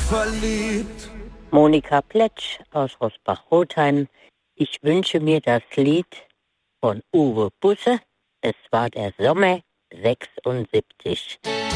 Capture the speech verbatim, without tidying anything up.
verliebt. Monika Pletsch aus Rosbach-Rotheim. Ich wünsche mir das Lied von Uwe Busse. Es war der Sommer sechsundsiebzig.